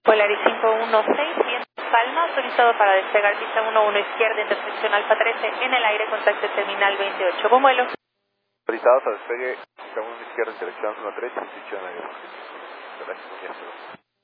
Polaris 516, viento calma, autorizado para despegar pista 11 izquierda, intersección Alfa 13, en el aire, contacto terminal 28, con vuelo. Autorizados a despegue, pista 1 izquierda, intersección 13, institución aérea. Gracias.